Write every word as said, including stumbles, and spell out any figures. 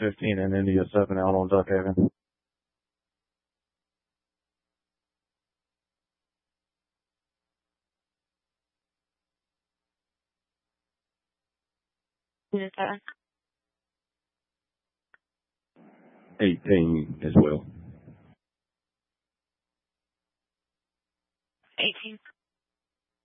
fifteen and India seven out on Duck Haven. Unit seven. eighteen as well.